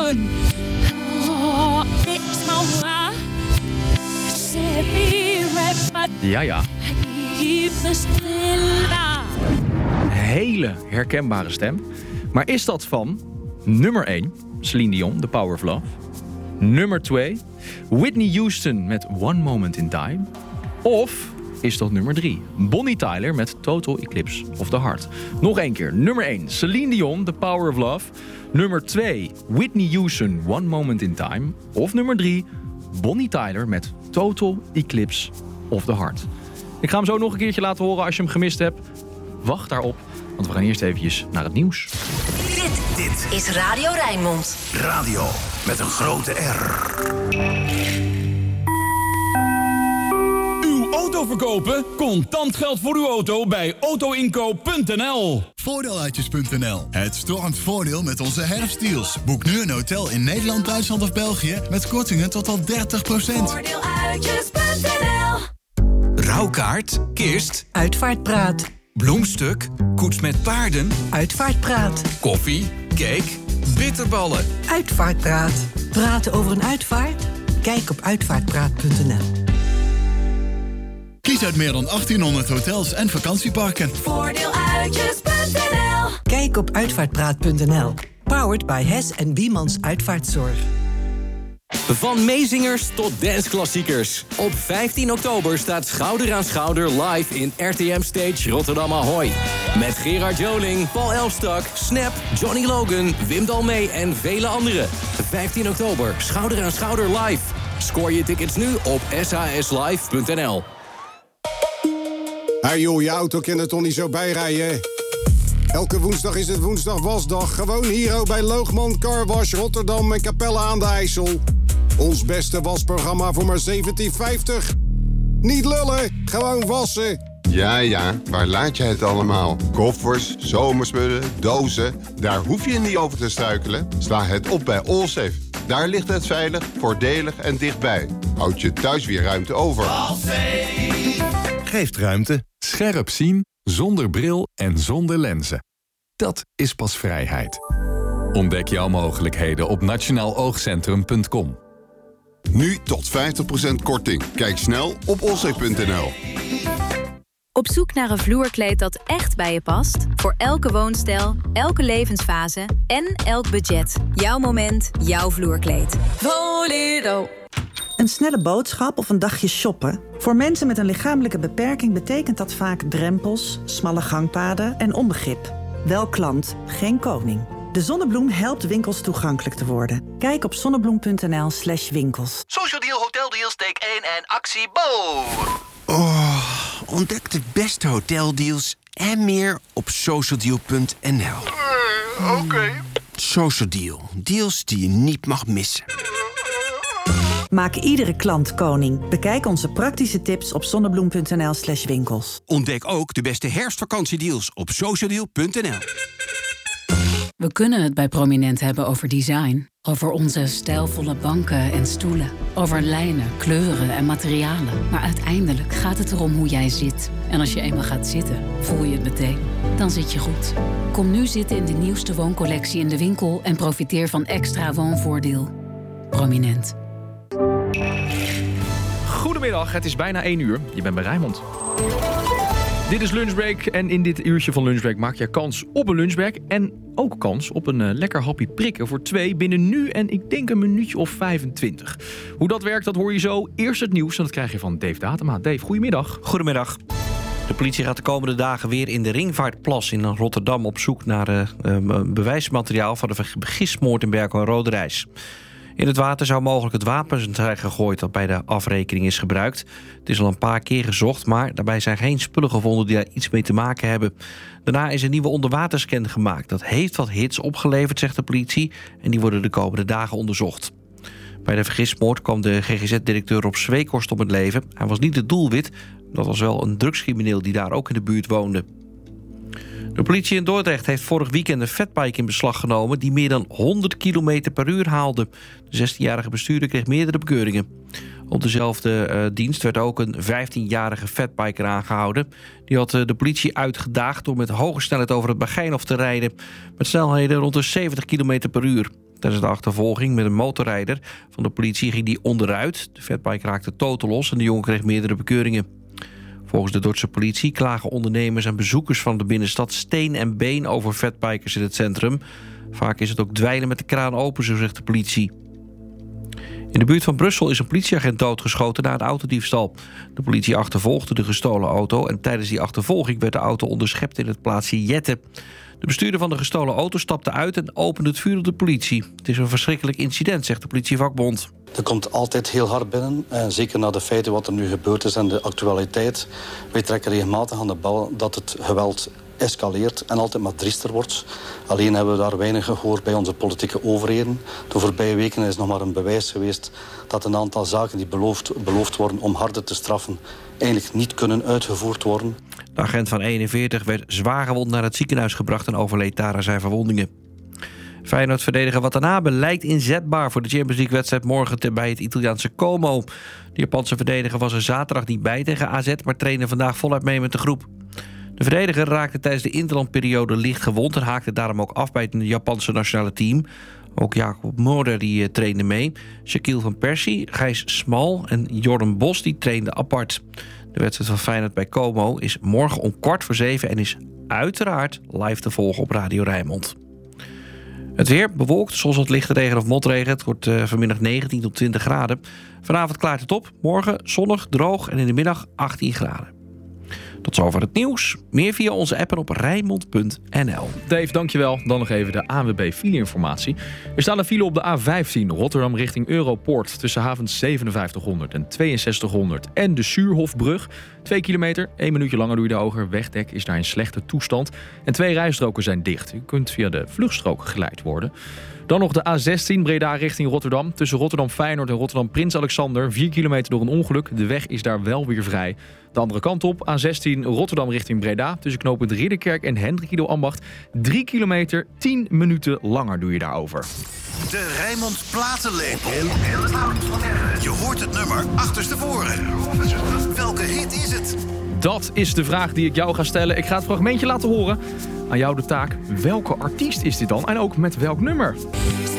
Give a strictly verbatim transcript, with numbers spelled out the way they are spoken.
leven. Ja, ja. Hele herkenbare stem. Maar is dat van nummer één, Celine Dion, The Power of Love. Nummer twee, Whitney Houston met One Moment in Time. Of is dat nummer drie, Bonnie Tyler met Total Eclipse of the Heart. Nog één keer. Nummer één, Celine Dion, The Power of Love. Nummer twee, Whitney Houston, One Moment in Time. Of nummer drie, Bonnie Tyler met Total Eclipse of the Heart. Ik ga hem zo nog een keertje laten horen als je hem gemist hebt. Wacht daarop, want we gaan eerst eventjes naar het nieuws. Dit, dit is Radio Rijnmond. Radio met een grote R. Uw auto verkopen? Contant geld voor uw auto bij autoinkoop punt n l. Voordeeluitjes punt n l. Het stormt voordeel met onze herfstdeals. Boek nu een hotel in Nederland, Duitsland of België met kortingen tot al dertig procent. Voordeeluitjes punt n l. Rouwkaart, kist, Uitvaartpraat. bloemstuk, koets met paarden, Uitvaartpraat. koffie, cake, bitterballen. Uitvaartpraat. Praten over een uitvaart? Kijk op uitvaartpraat punt n l. Kies uit meer dan achttienhonderd hotels en vakantieparken. Voordeeluitjes punt n l. Kijk op uitvaartpraat punt n l. Powered by Hes en Biemans Uitvaartzorg. Van meezingers tot danceklassiekers. Op vijftien oktober staat Schouder aan Schouder live in R T M Stage Rotterdam Ahoy. Met Gerard Joling, Paul Elstak, Snap, Johnny Logan, Wim Dalmee en vele anderen. vijftien oktober, Schouder aan Schouder live. Scoor je tickets nu op s h s live punt n l. Hey joh, je auto kan er toch niet zo bijrijden? Elke woensdag is het woensdag wasdag. Gewoon hier bij Loogman Car Wash Rotterdam en Capelle aan de IJssel. Ons beste wasprogramma voor maar zeventien vijftig. Niet lullen, gewoon wassen. Ja, ja, waar laat je het allemaal? Koffers, zomerspullen, dozen. Daar hoef je niet over te struikelen. Sla het op bij Allsafe. Daar ligt het veilig, voordelig en dichtbij. Houd je thuis weer ruimte over. Geeft ruimte. Scherp zien, zonder bril en zonder lenzen. Dat is pas vrijheid. Ontdek jouw mogelijkheden op nationaal oogcentrum punt com. Nu tot vijftig procent korting. Kijk snel op allsafe punt n l. Op zoek naar een vloerkleed dat echt bij je past? Voor elke woonstijl, elke levensfase en elk budget. Jouw moment, jouw vloerkleed. Voledo. Een snelle boodschap of een dagje shoppen? Voor mensen met een lichamelijke beperking betekent dat vaak drempels, smalle gangpaden en onbegrip. Wel klant, geen koning. De Zonnebloem helpt winkels toegankelijk te worden. Kijk op zonnebloem punt n l slash winkels. Social Deal, Hotel Deals, take één en actie Bo! Oh, ontdek de beste hoteldeals en meer op social deal punt n l. Uh, Oké. Okay. Social Deal, deals die je niet mag missen. Maak iedere klant koning. Bekijk onze praktische tips op zonnebloem punt n l slash winkels. Ontdek ook de beste herfstvakantiedeals op social deal punt n l. We kunnen het bij Prominent hebben over design. Over onze stijlvolle banken en stoelen. Over lijnen, kleuren en materialen. Maar uiteindelijk gaat het erom hoe jij zit. En als je eenmaal gaat zitten, voel je het meteen. Dan zit je goed. Kom nu zitten in de nieuwste wooncollectie in de winkel... en profiteer van extra woonvoordeel. Prominent. Goedemiddag, het is bijna één uur. Je bent bij Rijnmond. Dit is Lunchbreak en in dit uurtje van Lunchbreak maak je kans op een lunchbreak... en ook kans op een uh, lekker happy prikken voor twee binnen nu en ik denk een minuutje of vijfentwintig. Hoe dat werkt, dat hoor je zo. Eerst het nieuws en dat krijg je van Dave Datema. Dave, goedemiddag. Goedemiddag. De politie gaat de komende dagen weer in de Ringvaartplas in Rotterdam... op zoek naar uh, uh, bewijsmateriaal van de vergismoord in Berkel en Roderijs. In het water zou mogelijk het wapen zijn gegooid dat bij de afrekening is gebruikt. Het is al een paar keer gezocht, maar daarbij zijn geen spullen gevonden die daar iets mee te maken hebben. Daarna is een nieuwe onderwaterscan gemaakt. Dat heeft wat hits opgeleverd, zegt de politie, en die worden de komende dagen onderzocht. Bij de vergismoord kwam de G G Z-directeur Rob Zweekhorst om het leven. Hij was niet het doelwit, dat was wel een drugscrimineel die daar ook in de buurt woonde. De politie in Dordrecht heeft vorig weekend een fatbike in beslag genomen... die meer dan honderd kilometer per uur haalde. De zestienjarige bestuurder kreeg meerdere bekeuringen. Op dezelfde uh, dienst werd ook een vijftienjarige fatbiker aangehouden. Die had uh, de politie uitgedaagd door met hoge snelheid over het Begijnhof te rijden... met snelheden rond de zeventig kilometer per uur. Tijdens de achtervolging met een motorrijder van de politie ging die onderuit. De fatbike raakte totaal los en de jongen kreeg meerdere bekeuringen. Volgens de Dordtse politie klagen ondernemers en bezoekers van de binnenstad steen en been over fatbikers in het centrum. Vaak is het ook dweilen met de kraan open, zo zegt de politie. In de buurt van Brussel is een politieagent doodgeschoten na een autodiefstal. De politie achtervolgde de gestolen auto en tijdens die achtervolging werd de auto onderschept in het plaatsje Jette. De bestuurder van de gestolen auto stapte uit en opende het vuur op de politie. Het is een verschrikkelijk incident, zegt de politievakbond. Er komt altijd heel hard binnen, en zeker na de feiten wat er nu gebeurd is en de actualiteit. Wij trekken regelmatig aan de bel dat het geweld escaleert en altijd maar triester wordt. Alleen hebben we daar weinig gehoord bij onze politieke overheden. De voorbije weken is nog maar een bewijs geweest dat een aantal zaken die beloofd, beloofd worden om harder te straffen eigenlijk niet kunnen uitgevoerd worden. De agent van eenenveertig werd zwaar gewond naar het ziekenhuis gebracht en overleed daar aan zijn verwondingen. Feyenoord-verdediger Watanabe lijkt inzetbaar voor de Champions League-wedstrijd morgen bij het Italiaanse Como. De Japanse verdediger was er zaterdag niet bij tegen A Z, maar trainde vandaag voluit mee met de groep. De verdediger raakte tijdens de interlandperiode licht gewond en haakte daarom ook af bij het Japanse nationale team. Ook Jacob Moeder die uh, trainde mee. Shaquille van Persie, Gijs Smal en Jordan Bos die trainden apart. De wedstrijd van Feyenoord bij Como is morgen om kwart voor zeven en is uiteraard live te volgen op Radio Rijnmond. Het weer bewolkt, soms wat lichte regen of motregen. Het wordt uh, vanmiddag negentien tot twintig graden. Vanavond klaart het op. Morgen zonnig, droog en in de middag achttien graden. Tot zover het nieuws. Meer via onze app en op Rijnmond punt n l. Dave, dankjewel. Dan nog even de A N W B file-informatie. Er staat een file op de A vijftien Rotterdam richting Europoort... tussen havens zevenenvijftighonderd en tweeënzestighonderd en de Suurhofbrug. Twee kilometer, één minuutje langer doe je daarover. Wegdek is daar in slechte toestand. En twee rijstroken zijn dicht. U kunt via de vluchtstrook geleid worden. Dan nog de A zestien Breda richting Rotterdam. Tussen Rotterdam Feyenoord en Rotterdam Prins Alexander. vier kilometer door een ongeluk. De weg is daar wel weer vrij. De andere kant op, A zestien Rotterdam richting Breda. Tussen knooppunt Ridderkerk en Hendrikido Ambacht. drie kilometer, tien minuten langer doe je daarover. De Rijnmond Platenlepel. Je hoort het nummer achterstevoren. Welke hit is het? Dat is de vraag die ik jou ga stellen. Ik ga het fragmentje laten horen. Aan jou de taak. Welke artiest is dit dan? En ook met welk nummer?